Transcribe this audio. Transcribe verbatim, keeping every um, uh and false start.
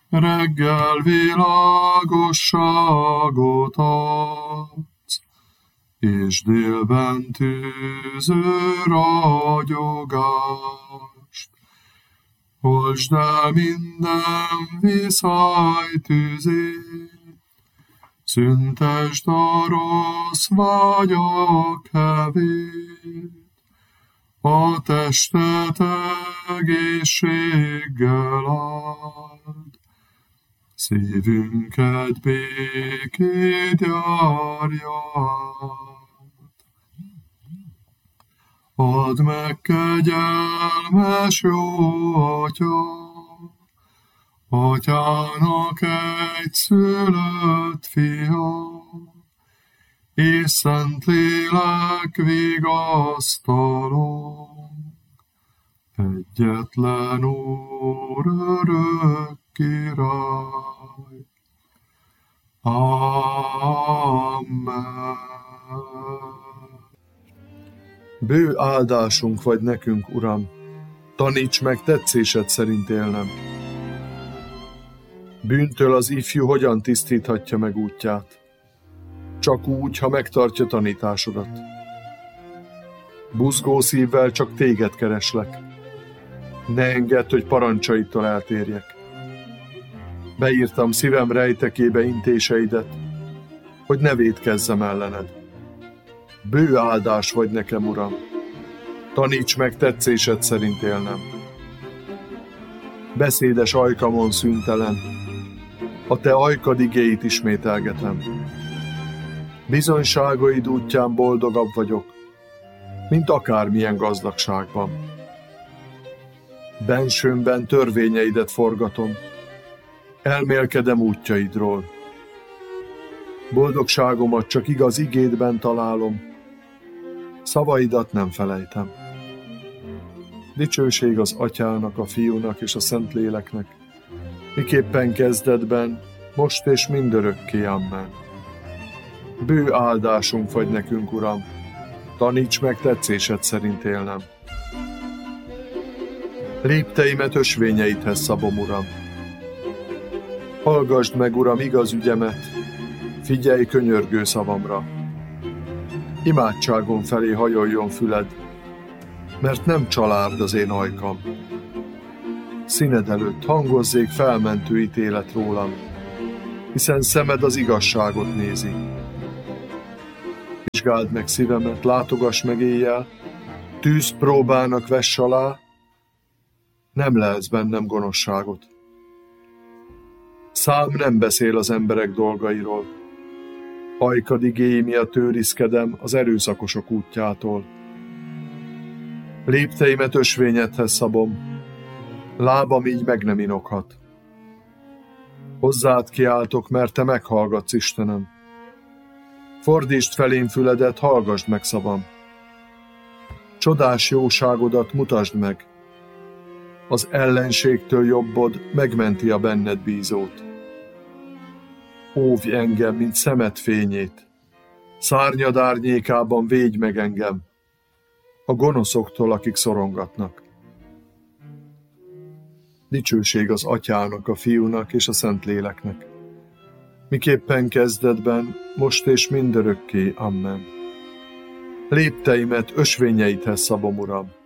reggel világosságot adsz, és délben tűző ragyogást. Oltsd el minden viszály tüzét, szüntesd a rossz vágyak hevét, a testet egészséggel áld, szívünket békét járja át. Add meg, kegyelmes jó Atya, Atyának egyszülött fia, és Szentlélek vigasztalom, egyetlen Úr, örök Király. Amen. Bő áldásunk vagy nekünk, Uram, taníts meg tetszésed szerint élnem. Bűntől az ifjú hogyan tisztíthatja meg útját? Csak úgy, ha megtartja tanításodat. Buzgó szívvel csak téged kereslek. Ne engedd, hogy parancsaidtól eltérjek. Beírtam szívem rejtekébe intéseidet, hogy ne vétkezzem ellened. Bő áldás vagy nekem, Uram, taníts meg tetszésed szerint élnem. Beszédes ajkamon szüntelen, a te ajkad igéit ismételgetem. Bizonyságaid útján boldogabb vagyok, mint akármilyen gazdagságban. Bensőmben törvényeidet forgatom, elmélkedem útjaidról. Boldogságomat csak igaz igédben találom, szavaidat nem felejtem. Dicsőség az Atyának, a Fiúnak és a Szentléleknek, miképpen kezdetben, most és mindörökké. Amen. Bő áldásunk vagy nekünk, Uram, taníts meg tetszésed szerint élnem. Lépteimet ösvényeidhez szabom, Uram. Hallgasd meg, Uram, igaz ügyemet, figyelj könyörgő szavamra. Imádságom felé hajoljon füled, mert nem csalárd az én ajkam. Színed előtt hangozzék felmentő ítélet rólam, hiszen szemed az igazságot nézi. Vizsgáld meg szívemet, látogass meg éjjel, tűz próbának vess alá, nem lehetsz bennem gonoszságot. Szám nem beszél az emberek dolgairól, ajkad igéi miatt őrizkedem az erőszakosok útjától. Lépteimet ösvényedhez szabom, lábam így meg nem inoghat. Hozzád kiáltok, mert te meghallgatsz, Istenem. Fordítsd felém füledet, hallgasd meg szavam. Csodás jóságodat mutasd meg. Az ellenségtől jobbod megmenti a benned bízót. Óvj engem, mint szemed fényét. Szárnyad árnyékában védj meg engem a gonoszoktól, akik szorongatnak. Dicsőség az Atyának, a Fiúnak és a Szentléleknek, miképpen kezdetben, most és mindörökké. Amen. Lépteimet ösvényeidhez szabom, Uram.